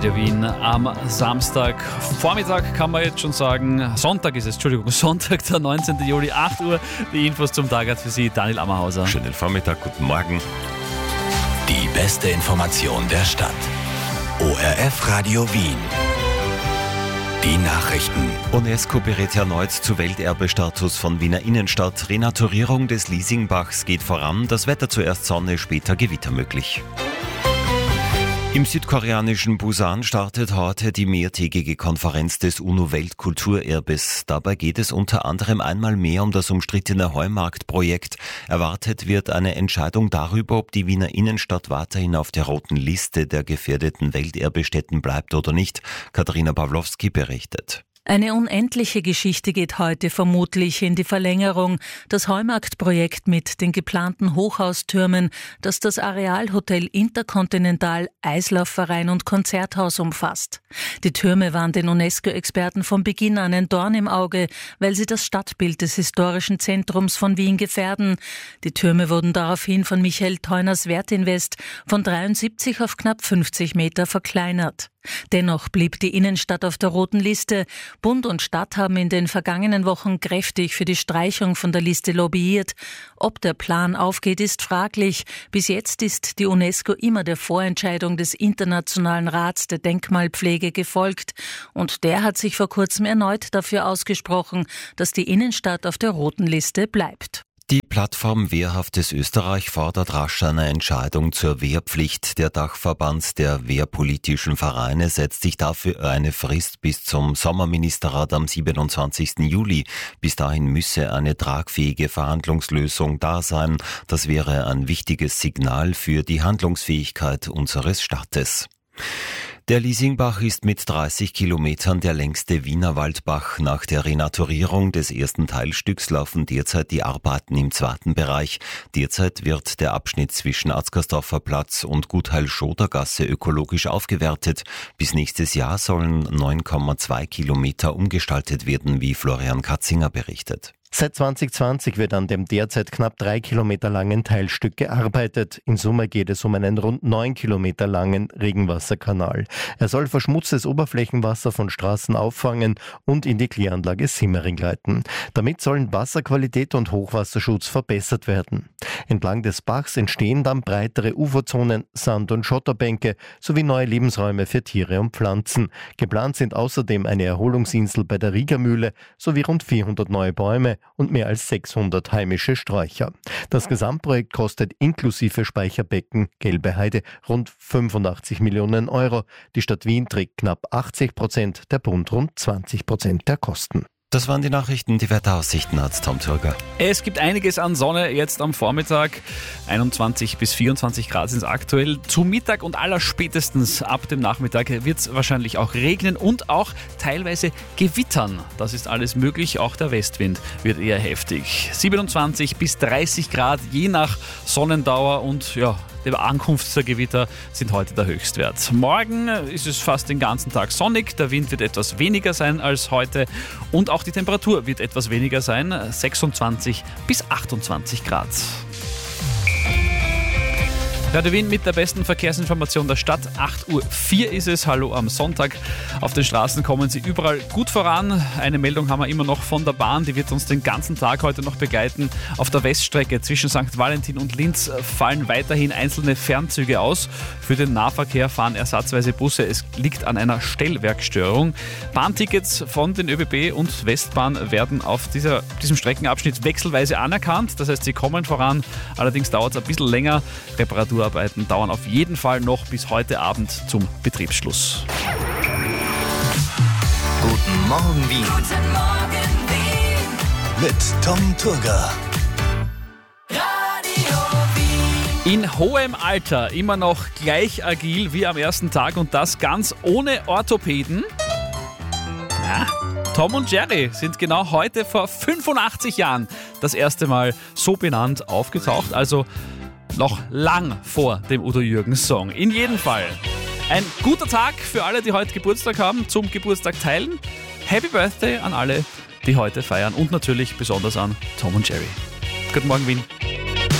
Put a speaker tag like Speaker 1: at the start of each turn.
Speaker 1: Radio Wien am Samstag. Vormittag kann man jetzt schon sagen, Sonntag ist es, Sonntag, der 19. Juli, 8 Uhr. Die Infos zum Tag hat für Sie Daniel Ammerhauser.
Speaker 2: Schönen Vormittag, guten Morgen.
Speaker 3: Die beste Information der Stadt. ORF Radio Wien. Die Nachrichten.
Speaker 2: UNESCO berät erneut zu Welterbestatus von Wiener Innenstadt. Renaturierung des Liesingbachs geht voran. Das Wetter zuerst Sonne, später Gewitter möglich. Im südkoreanischen Busan startet heute die mehrtägige Konferenz des UNO-Weltkulturerbes. Dabei geht es unter anderem einmal mehr um das umstrittene Heumarkt-Projekt. Erwartet wird eine Entscheidung darüber, ob die Wiener Innenstadt weiterhin auf der roten Liste der gefährdeten Welterbestätten bleibt oder nicht. Katharina Pawlowski berichtet.
Speaker 4: Eine unendliche Geschichte geht heute vermutlich in die Verlängerung. Das Heumarkt-Projekt mit den geplanten Hochhaustürmen, das das Arealhotel Intercontinental, Eislaufverein und Konzerthaus umfasst. Die Türme waren den UNESCO-Experten von Beginn an ein Dorn im Auge, weil sie das Stadtbild des historischen Zentrums von Wien gefährden. Die Türme wurden daraufhin von Michael Theuners Wertinvest von 73 auf knapp 50 Meter verkleinert. Dennoch blieb die Innenstadt auf der roten Liste. Bund und Stadt haben in den vergangenen Wochen kräftig für die Streichung von der Liste lobbyiert. Ob der Plan aufgeht, ist fraglich. Bis jetzt ist die UNESCO immer der Vorentscheidung des Internationalen Rats der Denkmalpflege gefolgt. Und der hat sich vor kurzem erneut dafür ausgesprochen, dass die Innenstadt auf der roten Liste bleibt.
Speaker 2: Die Plattform Wehrhaftes Österreich fordert rasch eine Entscheidung zur Wehrpflicht. Der Dachverband der wehrpolitischen Vereine setzt sich dafür eine Frist bis zum Sommerministerrat am 27. Juli. Bis dahin müsse eine tragfähige Verhandlungslösung da sein. Das wäre ein wichtiges Signal für die Handlungsfähigkeit unseres Staates. Der Liesingbach ist mit 30 Kilometern der längste Wiener Waldbach. Nach der Renaturierung des ersten Teilstücks laufen derzeit die Arbeiten im zweiten Bereich. Derzeit wird der Abschnitt zwischen Atzgersdorfer Platz und Gutheil-Schodergasse ökologisch aufgewertet. Bis nächstes Jahr sollen 9,2 Kilometer umgestaltet werden, wie Florian Katzinger berichtet.
Speaker 5: Seit 2020 wird an dem derzeit knapp 3 Kilometer langen Teilstück gearbeitet. In Summe geht es um einen rund 9 Kilometer langen Regenwasserkanal. Er soll verschmutztes Oberflächenwasser von Straßen auffangen und in die Kläranlage Simmering leiten. Damit sollen Wasserqualität und Hochwasserschutz verbessert werden. Entlang des Bachs entstehen dann breitere Uferzonen, Sand- und Schotterbänke sowie neue Lebensräume für Tiere und Pflanzen. Geplant sind außerdem eine Erholungsinsel bei der Riegermühle sowie rund 400 neue Bäume und mehr als 600 heimische Sträucher. Das Gesamtprojekt kostet inklusive Speicherbecken Gelbe Heide rund 85 Millionen Euro. Die Stadt Wien trägt knapp 80%, der Bund rund 20% der Kosten.
Speaker 2: Das waren die Nachrichten, die Wetteraussichten hat Tom Turger.
Speaker 1: Es gibt einiges an Sonne jetzt am Vormittag. 21 bis 24 Grad sind es aktuell. Zu Mittag und allerspätestens ab dem Nachmittag wird es wahrscheinlich auch regnen und auch teilweise gewittern. Das ist alles möglich. Auch der Westwind wird eher heftig. 27 bis 30 Grad je nach Sonnendauer und die Ankunft der Gewitter sind heute der Höchstwert. Morgen ist es fast den ganzen Tag sonnig, der Wind wird etwas weniger sein als heute und auch die Temperatur wird etwas weniger sein, 26 bis 28 Grad. Radio Wien mit der besten Verkehrsinformation der Stadt. 8.04 Uhr ist es. Hallo am Sonntag. Auf den Straßen kommen Sie überall gut voran. Eine Meldung haben wir immer noch von der Bahn. Die wird uns den ganzen Tag heute noch begleiten. Auf der Weststrecke zwischen St. Valentin und Linz fallen weiterhin einzelne Fernzüge aus. Für den Nahverkehr fahren ersatzweise Busse. Es liegt an einer Stellwerkstörung. Bahntickets von den ÖBB und Westbahn werden auf diesem Streckenabschnitt wechselweise anerkannt. Das heißt, sie kommen voran. Allerdings dauert es ein bisschen länger. Reparaturarbeiten dauern auf jeden Fall noch bis heute Abend zum Betriebsschluss.
Speaker 3: Guten Morgen Wien.
Speaker 6: Guten Morgen Wien.
Speaker 3: Mit Tom Turger.
Speaker 6: Radio Wien.
Speaker 1: In hohem Alter immer noch gleich agil wie am ersten Tag und das ganz ohne Orthopäden. Tom und Jerry sind genau heute vor 85 Jahren das erste Mal so benannt aufgetaucht, also noch lang vor dem Udo Jürgens Song. In jedem Fall ein guter Tag für alle, die heute Geburtstag haben, zum Geburtstag teilen. Happy Birthday an alle, die heute feiern und natürlich besonders an Tom und Jerry. Guten Morgen Wien.